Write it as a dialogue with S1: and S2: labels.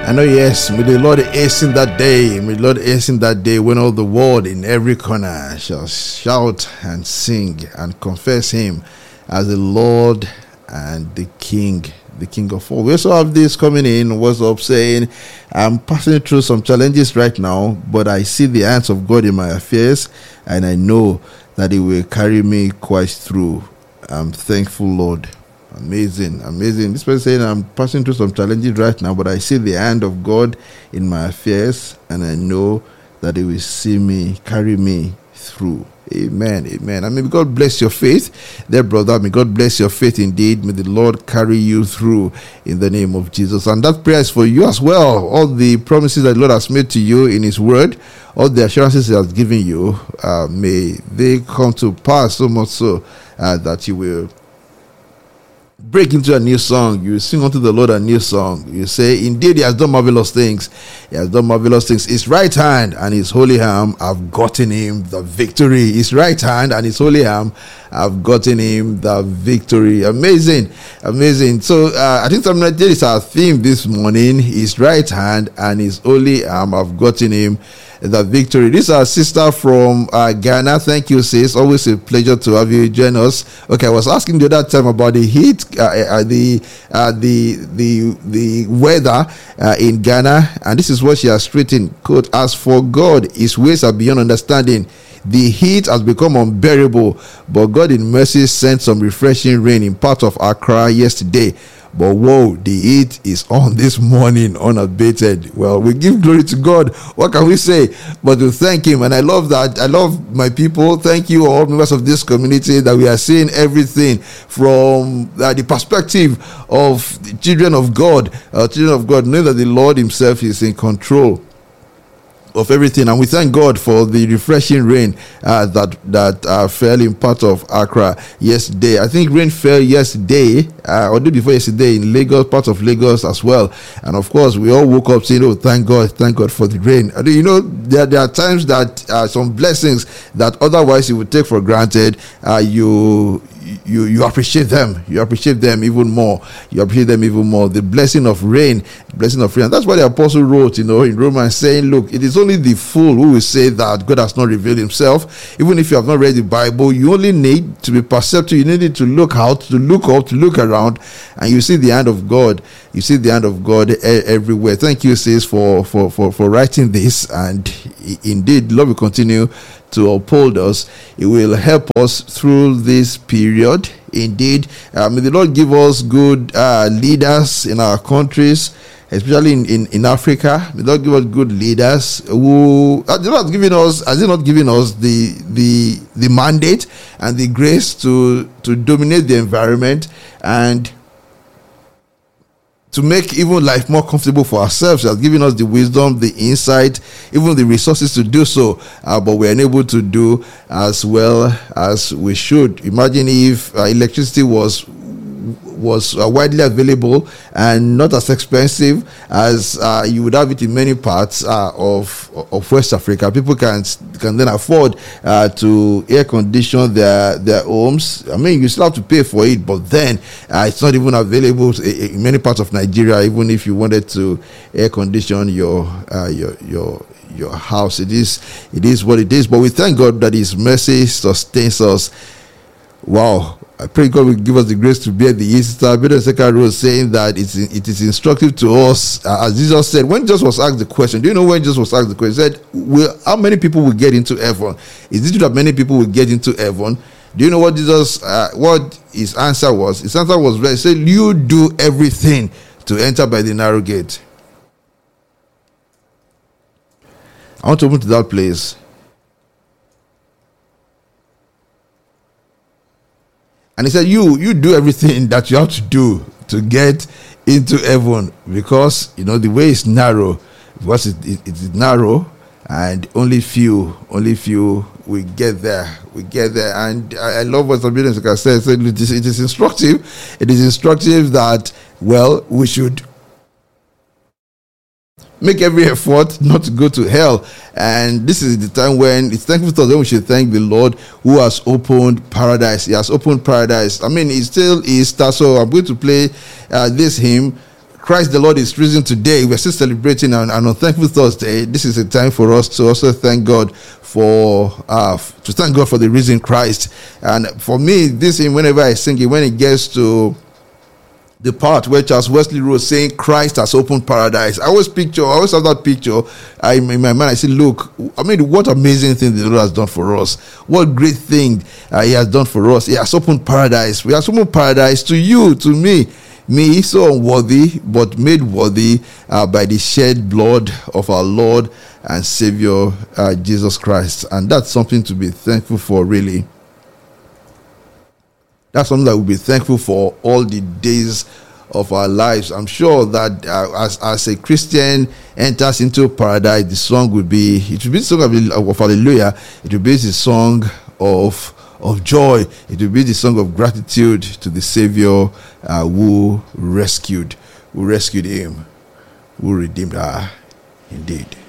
S1: I know, yes, may the Lord hasten that day. May the Lord hasten that day when all the world in every corner shall shout and sing and confess Him as the Lord and the King of all. We also have this coming in. What's up saying, I'm passing through some challenges right now, but I see the hands of God in my affairs, and I know that He will carry me quite through. I'm thankful, Lord. Amazing. This person saying, I'm passing through some challenges right now, but I see the hand of God in my affairs, and I know that He will see me, carry me through. Amen. I mean, may God bless your faith there, brother. May God bless your faith indeed. May the Lord carry you through in the name of Jesus. And that prayer is for you as well. All the promises that the Lord has made to you in His word, all the assurances He has given you, may they come to pass, so much so that you will break into a new song. You sing unto the Lord a new song. You say, indeed, He has done marvelous things. He has done marvelous things. His right hand and His holy arm have gotten Him the victory. His right hand and His holy arm have gotten Him the victory. Amazing. So I think Psalm 98 is our theme this morning. His right hand and His holy arm have gotten Him the victory. This is our sister from Ghana. Thank you, sis. Always a pleasure to have you join us. Okay, I was asking the other time about the heat, the weather in Ghana, and this is what she has written. Quote, as for God, His ways are beyond understanding. The heat has become unbearable, but God in mercy sent some refreshing rain in part of Accra yesterday. But whoa, the heat is on this morning unabated. Well, we give glory to God. What can we say but to thank Him? And I love that. I love my people. Thank you, all members of this community, that we are seeing everything from the perspective of the children of God. Knowing that the Lord Himself is in control of everything, and we thank God for the refreshing rain that fell in part of Accra yesterday. I think rain fell yesterday or day before yesterday in Lagos, part of Lagos as well. And of course, we all woke up saying, "Oh, thank God for the rain." You know, there are times that some blessings that otherwise you would take for granted, you appreciate them. You appreciate them even more. The blessing of rain. And that's why the apostle wrote, in Romans, saying, look, it is only the fool who will say that God has not revealed Himself. Even if you have not read the Bible, you only need to be perceptive. You need to look out, to look up, to look around, and you see the hand of God. You see the hand of God everywhere. Thank you, sis, for writing this. And indeed, Lord will continue to uphold us. It will help us through this period. Indeed, may the Lord give us good leaders in our countries, especially in Africa. May the Lord give us good leaders who has He not given us the mandate and the grace to dominate the environment and to make even life more comfortable for ourselves. He has given us the wisdom, the insight, even the resources to do so, but we're unable to do as well as we should. Imagine if electricity was widely available and not as expensive as you would have it in many parts of West Africa. People can then afford to air condition their homes. I mean, you still have to pay for it, but then it's not even available in many parts of Nigeria. Even if you wanted to air condition your house, it is what it is. But we thank God that His mercy sustains us. Wow. I pray God will give us the grace to bear the Easter. Peter second rose saying that it is instructive to us, as Jesus said, when Jesus was asked the question. Do you know when Jesus was asked the question? He said, how many people will get into heaven? Is it true that many people will get into heaven? Do you know what what his answer was? His answer was, he said, you do everything to enter by the narrow gate. I want to move to that place. And he said, you do everything that you have to do to get into heaven, because the way is narrow. Because it is narrow, and only few will get there. And I love what Sabine said. It is instructive. It is instructive that, well, we should make every effort not to go to hell. And this is the time when it's thankful to us, when we should thank the Lord who has opened paradise. He has opened paradise. I mean, it still is. So I'm going to play this hymn, Christ the Lord is risen today. We're still celebrating on Unthankful Thursday. This is a time for us to also thank God for the risen Christ. And for me, this hymn, whenever I sing it, when it gets to the part where Charles Wesley wrote saying Christ has opened paradise, I always have that picture in my mind. I say, look, I mean, what amazing thing the Lord has done for us. What great thing he has done for us. He has opened paradise. We have opened paradise to you, to me, so unworthy, but made worthy by the shed blood of our Lord and Savior Jesus Christ. And that's something to be thankful for, really. That's something that we'll be thankful for all the days of our lives. I'm sure that as a Christian enters into paradise, the song will be the song of hallelujah. It will be the song of joy. It will be the song of gratitude to the Savior who rescued him, who redeemed her indeed.